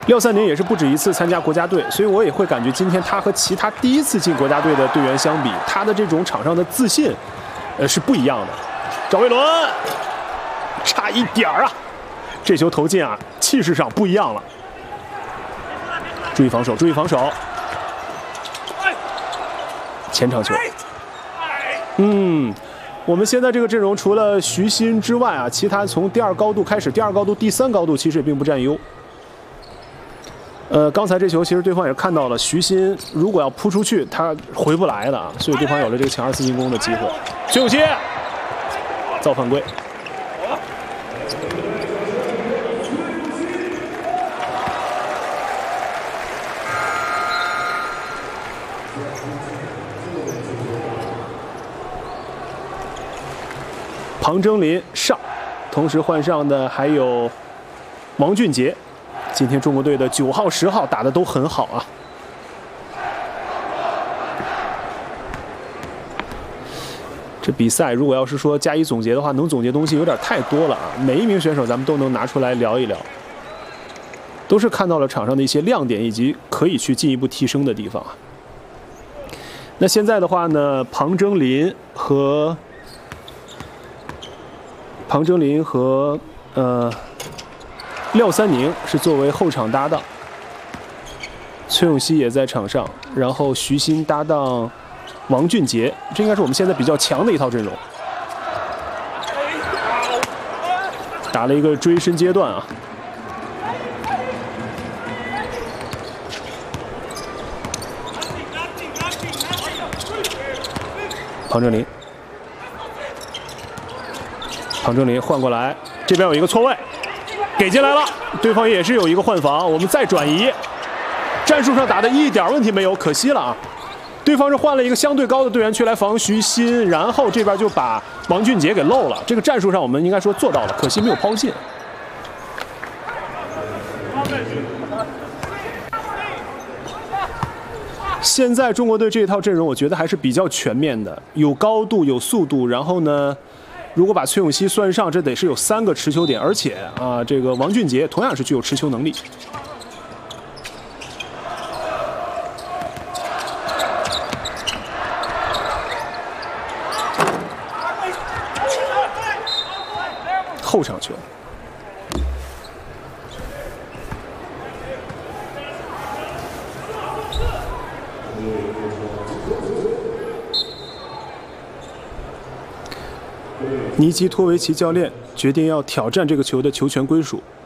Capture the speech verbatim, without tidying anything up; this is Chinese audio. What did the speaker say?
廖三年也是不止一次参加国家队，所以我也会感觉今天他和其他第一次进国家队的队员相比，他的这种场上的自信，呃是不一样的。赵维伦差一点儿啊，这球投进啊，气势上不一样了。注意防守，注意防守。前场球。嗯，我们现在这个阵容除了徐新之外啊，其他从第二高度开始，第二高度、第三高度其实也并不占优。呃，刚才这球其实对方也是看到了，徐新如果要扑出去，他回不来的，所以对方有了这个抢二次进攻的机会。崔永熙造犯规。庞征林上，同时换上的还有王俊杰。今天中国队的九号、十号打的都很好啊。这比赛如果要是说加以总结的话，能总结东西有点太多了啊。每一名选手咱们都能拿出来聊一聊，都是看到了场上的一些亮点以及可以去进一步提升的地方啊。那现在的话呢，庞征林和庞征林和呃。廖三宁是作为后场搭档，崔永熙也在场上，然后徐新搭档王俊杰，这应该是我们现在比较强的一套阵容。打了一个追身阶段啊，庞征林，庞征林换过来，这边有一个错位。给进来了，对方也是有一个换防，我们再转移，战术上打的一点问题没有，可惜了啊！对方是换了一个相对高的队员去来防徐新，然后这边就把王俊杰给漏了。这个战术上我们应该说做到了，可惜没有抛进。现在中国队这一套阵容，我觉得还是比较全面的，有高度，有速度，然后呢？如果把崔永熙算上，这得是有三个持球点，而且啊，这个王俊杰同样是具有持球能力。后场球。尼基托维奇教练决定要挑战这个球的球权归属。